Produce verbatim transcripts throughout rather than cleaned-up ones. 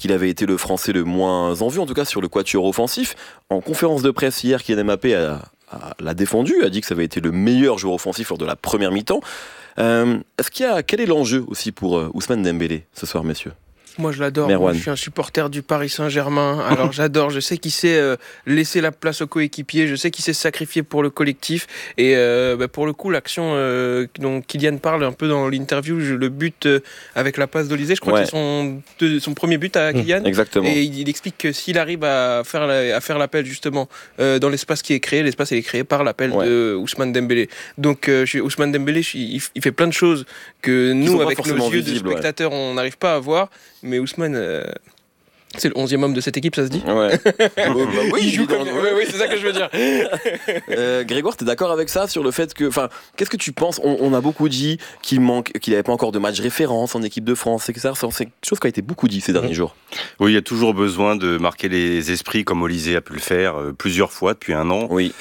qu'il avait été le Français le moins en vue, en tout cas sur le quatuor offensif. En conférence de presse hier, Kylian Mbappé a, a, l'a défendu, a dit que ça avait été le meilleur joueur offensif lors de la première mi-temps. Euh, est-ce qu'il y a, quel est l'enjeu aussi pour euh, Ousmane Dembélé ce soir, messieurs ? Moi je l'adore, moi, je suis un supporter du Paris Saint-Germain, alors j'adore, je sais qu'il sait euh, laisser la place aux coéquipiers, je sais qu'il sait se sacrifier pour le collectif, et euh, bah, pour le coup l'action euh, dont Kylian parle un peu dans l'interview, je, le but euh, avec la passe d'Olysée, je crois ouais. que c'est son, de, son premier but à Kylian, mmh, exactement. Et il, il explique que s'il arrive à faire, la, à faire l'appel justement euh, dans l'espace qui est créé, l'espace il est créé par l'appel ouais. de Ousmane Dembélé, donc euh, Ousmane Dembélé il, il fait plein de choses que nous avec nos yeux visibles, de spectateurs ouais. on n'arrive pas à voir. Mais Ousmane, euh, c'est le onzième homme de cette équipe, ça se dit ? Ouais. bah, oui, il joue comme... oui, oui, c'est ça que je veux dire. euh, Grégoire, t'es d'accord avec ça sur le fait que, enfin, qu'est-ce que tu penses ? on, on a beaucoup dit qu'il manque, qu'il n'avait pas encore de match référence en équipe de France, et cetera. C'est quelque chose qui a été beaucoup dit ces derniers mmh. jours. Oui, il y a toujours besoin de marquer les esprits, comme Olysée a pu le faire euh, plusieurs fois depuis un an. Oui.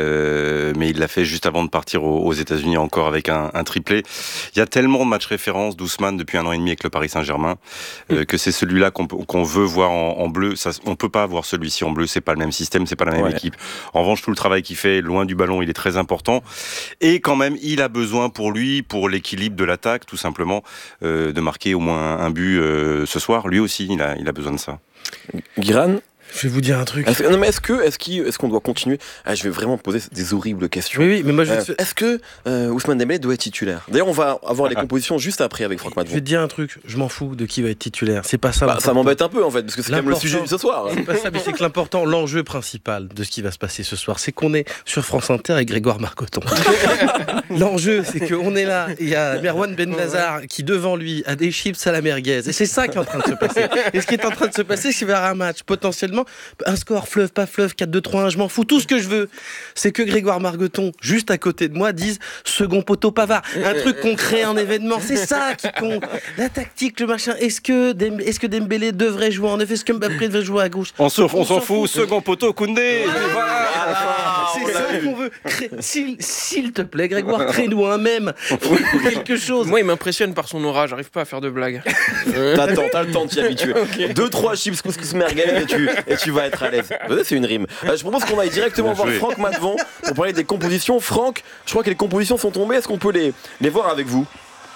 Euh, mais il l'a fait juste avant de partir aux, aux États-Unis encore avec un, un triplé. Il y a tellement de matchs références d'Ousmane depuis un an et demi avec le Paris Saint-Germain euh, mmh. que c'est celui-là qu'on, qu'on veut voir en, en bleu. Ça, on peut pas avoir celui-ci en bleu. C'est pas le même système, c'est pas la même ouais. équipe. En revanche, tout le travail qu'il fait loin du ballon, il est très important. Et quand même, il a besoin pour lui, pour l'équilibre de l'attaque, tout simplement, euh, de marquer au moins un, un but euh, ce soir. Lui aussi, il a, il a besoin de ça. Guiran ? Je vais vous dire un truc. Est-ce, non mais est-ce que est-ce, qu'il, est-ce qu'on doit continuer ? ah, Je vais vraiment poser des horribles questions. Oui, oui, mais moi je. Euh, te... Est-ce que euh, Ousmane Dembélé doit être titulaire ? D'ailleurs, on va avoir les compositions juste après avec Franck Madvon. Je vais te dire un truc. Je m'en fous de qui va être titulaire. C'est pas ça. Bah, ça m'embête un peu en fait, parce que c'est quand même le sujet de ce soir. C'est pas ça, mais c'est que l'important, l'enjeu principal de ce qui va se passer ce soir, c'est qu'on est sur France Inter avec Grégoire Marcoton. L'enjeu, c'est qu'on est là. Il y a Merwan Bennazar qui devant lui a des chips à la merguez. Et c'est ça qui est en train de se passer. Et ce qui est en train de se passer, c'est qu'il va y avoir un match potentiellement un score fleuve, pas fleuve, quatre deux trois un, je m'en fous. Tout ce que je veux, c'est que Grégoire Margoton, juste à côté de moi, dise second poteau Pavard. Un truc concret, un événement, c'est ça qui compte. La tactique, le machin. Est-ce que Dembélé, est-ce que Dembélé devrait jouer en neuf ? Est-ce que Mbappé devrait jouer à gauche ? On, on, on s'en fout, fout. Second poteau Koundé. Voilà. C'est ça qu'on veut. Cré... S'il, s'il te plaît, Grégoire, crée-nous un mème. Quelque chose. Moi, il m'impressionne par son aura, j'arrive pas à faire de blagues. T'attends, t'as le temps de t'y habituer. Okay. Deux, trois chips couscous merguez et tu, et tu vas être à l'aise. C'est une rime. Euh, je propose qu'on aille directement voir Franck Madvon pour parler des compositions. Franck, je crois que les compositions sont tombées. Est-ce qu'on peut les, les voir avec vous ?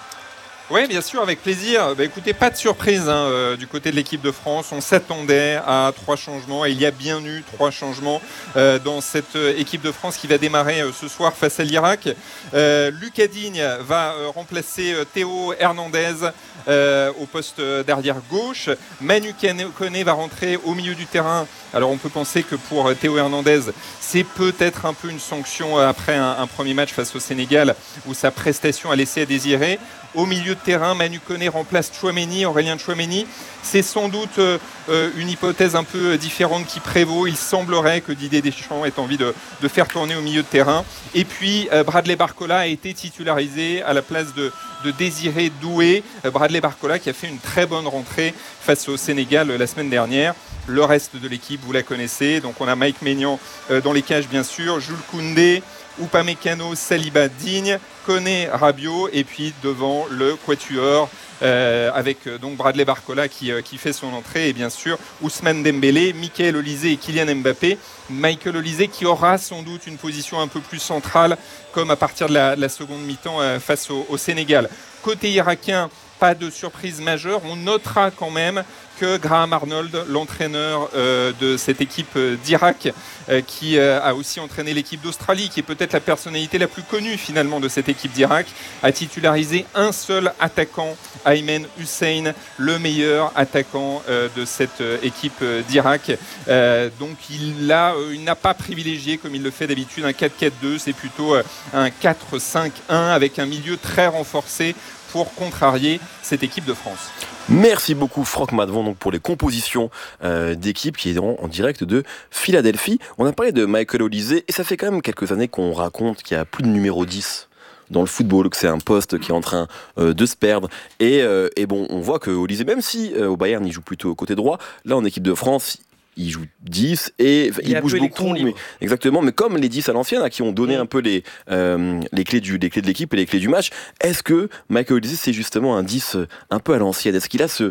Oui, bien sûr, avec plaisir. Bah, écoutez, pas de surprise hein, euh, du côté de l'équipe de France. On s'attendait à trois changements et il y a bien eu trois changements euh, dans cette euh, équipe de France qui va démarrer euh, ce soir face à l'Irak. Euh, Lucas Digne va euh, remplacer euh, Théo Hernandez euh, au poste d'arrière gauche. Manu Koné va rentrer au milieu du terrain. Alors on peut penser que pour Théo Hernandez, c'est peut-être un peu une sanction après un, un premier match face au Sénégal où sa prestation a laissé à désirer. Au milieu de terrain, Manu Koné remplace Tchouaméni, Aurélien Tchouaméni. C'est sans doute euh, une hypothèse un peu différente qui prévaut. Il semblerait que Didier Deschamps ait envie de, de faire tourner au milieu de terrain. Et puis, euh, Bradley Barcola a été titularisé à la place de, de Désiré Doué. Euh, Bradley Barcola qui a fait une très bonne rentrée face au Sénégal euh, la semaine dernière. Le reste de l'équipe, vous la connaissez. Donc, on a Mike Maignan euh, dans les cages, bien sûr. Jules Koundé, Upamecano, Saliba, Digne, Koné, Rabiot, et puis devant le quatuor euh, avec euh, donc Bradley Barcola qui, euh, qui fait son entrée, et bien sûr Ousmane Dembélé, Mickaël Olysée et Kylian Mbappé. Michael Olysée qui aura sans doute une position un peu plus centrale, comme à partir de la, la seconde mi-temps euh, face au, au Sénégal. Côté irakien, pas de surprise majeure. On notera quand même que Graham Arnold, l'entraîneur euh, de cette équipe euh, d'Irak, euh, qui euh, a aussi entraîné l'équipe d'Australie, qui est peut-être la personnalité la plus connue finalement de cette équipe d'Irak, a titularisé un seul attaquant, Aymen Hussein, le meilleur attaquant euh, de cette euh, équipe euh, d'Irak. Euh, donc il, a, euh, il n'a pas privilégié, comme il le fait d'habitude, un quatre quatre deux, c'est plutôt euh, un quatre cinq un avec un milieu très renforcé pour contrarier cette équipe de France. Merci beaucoup Franck Madvon donc pour les compositions euh, d'équipes qui iront en direct de Philadelphie. On a parlé de Michael Olysée et ça fait quand même quelques années qu'on raconte qu'il n'y a plus de numéro dix dans le football, que c'est un poste qui est en train euh, de se perdre. Et, euh, et bon, on voit que Olysée, même si euh, au Bayern il joue plutôt au côté droit, là en équipe de France, il joue dix et il, il bouge beaucoup. Mais, exactement, mais comme les dix à l'ancienne, à qui ont donné un peu les, euh, les, clés du, les clés de l'équipe et les clés du match, est-ce que Michael Olysée c'est justement un dix un peu à l'ancienne ? Est-ce qu'il a ce,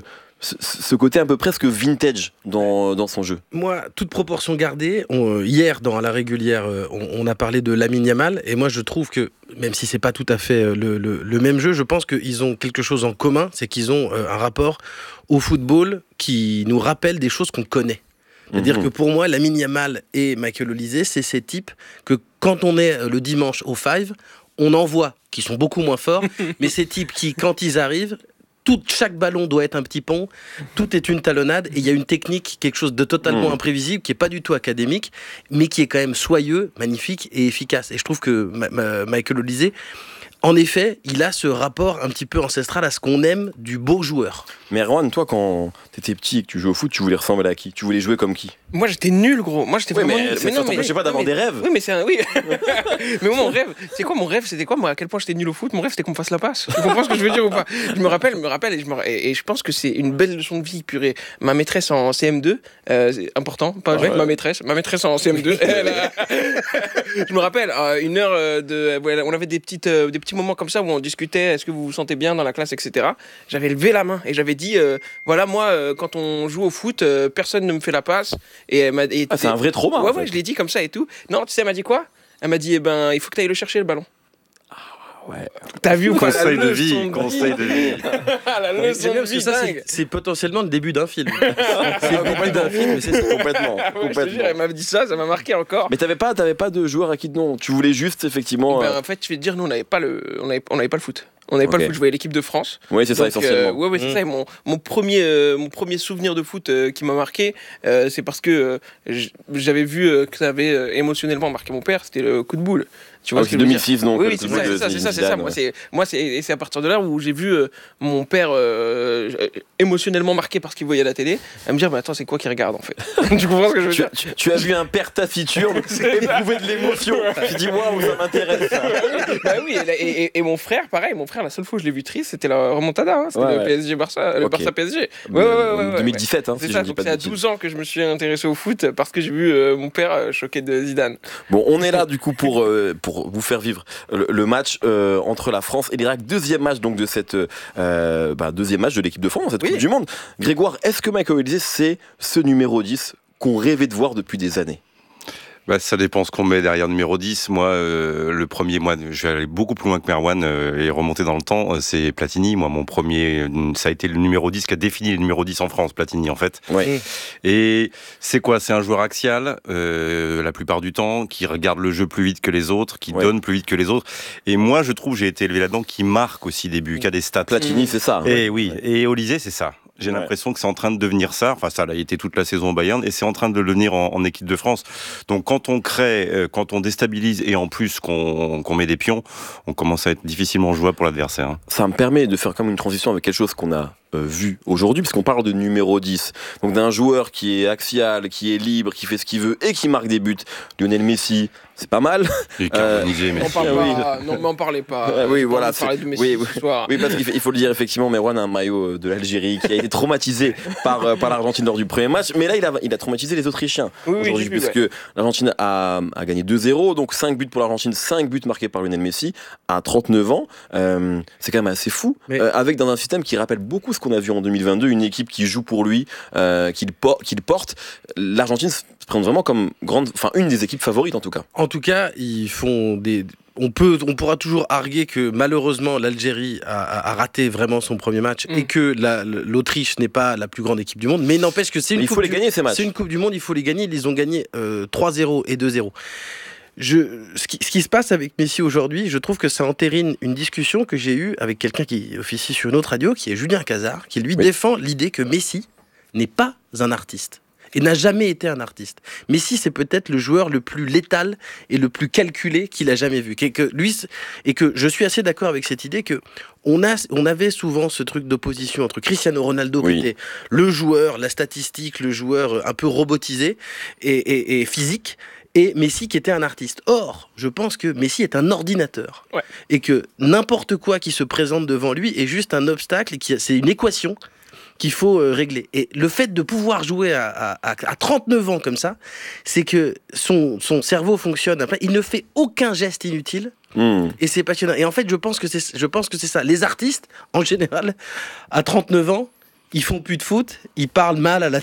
ce, ce côté un peu presque vintage dans, dans son jeu. Moi, toute proportion gardée, on, hier dans la régulière, on, on a parlé de Lamine Yamal, et moi je trouve que, même si c'est pas tout à fait le, le, le même jeu, je pense qu'ils ont quelque chose en commun, c'est qu'ils ont un rapport au football qui nous rappelle des choses qu'on connaît. C'est-à-dire mmh. que pour moi, Lamine Yamal et Michael Olise, c'est ces types que quand on est le dimanche au Five, on en voit qui sont beaucoup moins forts, mais ces types qui, quand ils arrivent, tout, chaque ballon doit être un petit pont, tout est une talonnade, et il y a une technique, quelque chose de totalement mmh. imprévisible, qui n'est pas du tout académique, mais qui est quand même soyeux, magnifique et efficace. Et je trouve que ma- ma- Michael Olise, en effet, il a ce rapport un petit peu ancestral à ce qu'on aime du beau joueur. Mais Erwan, toi, quand t'étais petit et que tu jouais au foot, tu voulais ressembler à qui? Tu voulais jouer comme qui? Moi, j'étais nul, gros. Moi, j'étais oui, vraiment mais nul. Mais non, mais je sais pas d'avoir oui, mais, des rêves. Oui, mais c'est un oui. Mais moi, mon rêve, c'est quoi mon rêve? C'était quoi moi? À quel point j'étais nul au foot? Mon rêve, c'était qu'on me fasse la passe. Tu comprends ce que je veux dire ou pas? Je me rappelle, je me rappelle, et je, me, et, et je pense que c'est une belle leçon de vie, purée. Ma maîtresse en C M deux, euh, c'est important, pas vrai, ouais. ma maîtresse, ma maîtresse en C M deux. Elle a... Je me rappelle, euh, une heure de, on avait des petites, euh, des petits moments comme ça où on discutait. Est-ce que vous vous sentez bien dans la classe, et cetera. J'avais levé la main et j'avais dit, euh, voilà, moi, euh, quand on joue au foot, euh, personne ne me fait la passe. Et elle m'a, et, ah, c'est un vrai trauma. Ouais, en fait. ouais, je l'ai dit comme ça et tout. Non, tu sais, elle m'a dit quoi? Elle m'a dit, eh ben, il faut que tu ailles le chercher, le ballon. Ouais. T'as vu ou pas? Conseil de vie, conseil de vie. La leçon de vie, ça, c'est, c'est potentiellement le début d'un film. C'est le début d'un film, mais c'est complètement. Ouais, complètement. je te jure, elle m'a dit ça, ça m'a marqué encore. Mais t'avais pas, t'avais pas de joueur à qui non, tu voulais juste effectivement. Ben, euh... en fait, je vais te dire, nous on n'avait pas le, on avait, on n'avait pas le foot. On n'avait okay. pas le foot. Je voyais l'équipe de France. Oui, c'est ça Donc, essentiellement. Euh, ouais, ouais, c'est mmh. ça. Et mon, mon premier, euh, mon premier souvenir de foot euh, qui m'a marqué, euh, c'est parce que euh, j'avais vu euh, que ça avait euh, émotionnellement marqué mon père. C'était le coup de boule. Tu vois, ah, c'est deux mille six, donc. Oui, oui c'est, ça, c'est ça, c'est ça, c'est ça. Moi, c'est, moi, c'est, et c'est à partir de là où j'ai vu euh, mon père euh, émotionnellement marqué par ce qu'il voyait à la télé, à me dire, bah attends, c'est quoi qu'il regarde en fait? Tu comprends ce que je veux tu, dire? tu, tu as vu un père taciturne éprouver de l'émotion. Tu dis, waouh, ça m'intéresse. Ça. Bah oui, et, et, et mon frère, pareil, mon frère, la seule fois où je l'ai vu triste, c'était la remontada, hein, c'était ouais, le ouais. P S G Barça, le okay. Barça P S G. Ouais, ouais, ouais, ouais, deux mille dix-sept, ouais. hein, c'est si ça. je Donc dis pas c'est à douze ans que je me suis intéressé au foot parce que j'ai vu euh, mon père euh, choqué de Zidane. Bon, on est là du coup pour euh, pour vous faire vivre le, le match euh, entre la France et l'Irak, deuxième match donc de cette euh, bah, deuxième match de l'équipe de France dans cette oui. Coupe du Monde. Grégoire, est-ce que Michael Olise c'est ce numéro dix qu'on rêvait de voir depuis des années? Bah, ça dépend ce qu'on met derrière numéro dix. Moi, euh, le premier, moi, je vais aller beaucoup plus loin que Merwan euh, et remonter dans le temps. C'est Platini. Moi, mon premier, ça a été le numéro dix qui a défini le numéro dix en France, Platini, en fait. Ouais. Et c'est quoi? C'est un joueur axial, euh, la plupart du temps, qui regarde le jeu plus vite que les autres, qui ouais. donne plus vite que les autres. Et moi, je trouve, j'ai été élevé là-dedans, qui marque aussi des buts, qui a des stats. Platini, c'est ça. Et ouais. oui. Et Olise, c'est ça. J'ai ouais. l'impression que c'est en train de devenir ça. Enfin, ça l'a été toute la saison au Bayern et c'est en train de le devenir en, en équipe de France. Donc, quand on crée, euh, quand on déstabilise et en plus qu'on, qu'on met des pions, on commence à être difficilement jouable pour l'adversaire. Hein. Ça me permet de faire comme une transition avec quelque chose qu'on a euh, vu aujourd'hui, puisqu'on parle de numéro dix. Donc, d'un joueur qui est axial, qui est libre, qui fait ce qu'il veut et qui marque des buts. Lionel Messi, c'est pas mal. Il est carbonisé, mais. On parle pas, non, mais on parlait pas. Euh, oui, voilà. On de Messi oui, oui. ce soir. Oui, parce qu'il faut, il faut le dire, effectivement, Merwan a un maillot de l'Algérie qui a été traumatisé par, euh, par l'Argentine lors du premier match. Mais là, il a, il a traumatisé les Autrichiens oui, aujourd'hui, oui, puisque ouais. l'Argentine a, a gagné deux zéro. Donc cinq buts pour l'Argentine, cinq buts marqués par Lionel Messi à trente-neuf ans. Euh, c'est quand même assez fou. Mais... Euh, avec dans un système qui rappelle beaucoup ce qu'on a vu en deux mille vingt-deux, une équipe qui joue pour lui, euh, qu'il, por- qu'il porte. L'Argentine se présente vraiment comme grande, enfin une des équipes favorites en tout cas. En tout cas, ils font des. On peut, on pourra toujours arguer que malheureusement l'Algérie a, a raté vraiment son premier match mmh. et que la, l'Autriche n'est pas la plus grande équipe du monde. Mais n'empêche que c'est une. Mais il coupe faut les du, gagner ces matchs. C'est une coupe du monde, il faut les gagner. Ils les ont gagnés euh, trois zéro et deux zéro. Je, ce, qui, ce qui se passe avec Messi aujourd'hui, je trouve que ça entérine une discussion que j'ai eue avec quelqu'un qui officie sur une autre radio, qui est Julien Cazard, qui lui oui. défend l'idée que Messi n'est pas un artiste. Et n'a jamais été un artiste. Messi, c'est peut-être le joueur le plus létal et le plus calculé qu'il a jamais vu. Et que, lui, et que je suis assez d'accord avec cette idée que on, a, on avait souvent ce truc d'opposition entre Cristiano Ronaldo, oui. qui était le joueur, la statistique, le joueur un peu robotisé et, et, et physique, et Messi qui était un artiste. Or, je pense que Messi est un ordinateur. Ouais. Et que n'importe quoi qui se présente devant lui est juste un obstacle, et qui, c'est une équation qu'il faut euh, régler. Et le fait de pouvoir jouer à, à, à trente-neuf ans comme ça, c'est que son, son cerveau fonctionne après. Il ne fait aucun geste inutile. Mmh. Et c'est passionnant. Et en fait, je pense que c'est, je pense que c'est ça. Les artistes, en général, à trente-neuf ans, ils font plus de foot, ils parlent mal à la